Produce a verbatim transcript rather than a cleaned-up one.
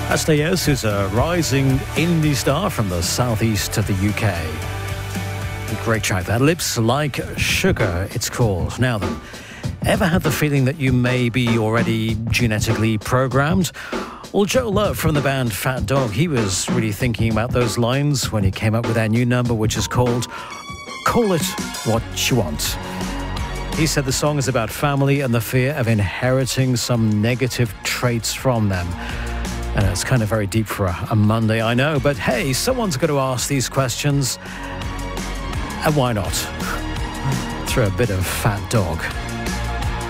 Astayas is a rising indie star from the southeast of the U K. Great track, that. Lips Like Sugar, it's called. Now then, ever had the feeling that you may be already genetically programmed? Well, Joe Love from the band Fat Dog, he was really thinking about those lines when he came up with their new number, which is called Call It What You Want. He said the song is about family and the fear of inheriting some negative traits from them. And it's kind of very deep for a, a Monday, I know, but hey, someone's got to ask these questions. And why not? Through a bit of Fat Dog.